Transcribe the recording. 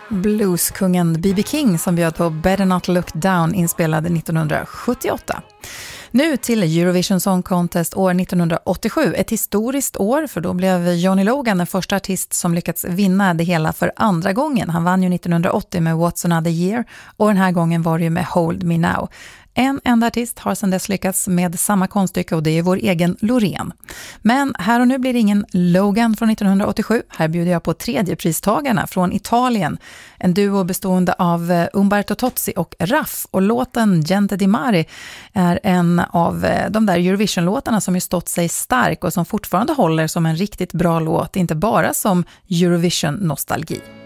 Blueskungen B.B. King som bjöd på Better Not Look Down inspelad 1978. Nu till Eurovision Song Contest år 1987, ett historiskt år för då blev Johnny Logan den första artist som lyckats vinna det hela för andra gången. Han vann ju 1980 med What's Another Year och den här gången var det ju med Hold Me Now. En enda artist har sedan dess lyckats med samma konststycke och det är vår egen Loreen. Men här och nu blir det ingen Logan från 1987. Här bjuder jag på tredje pristagarna från Italien. En duo bestående av Umberto Tozzi och Raff. Och låten Gente di Mare är en av de där Eurovision-låtarna som ju stått sig stark och som fortfarande håller som en riktigt bra låt. Inte bara som Eurovision-nostalgi.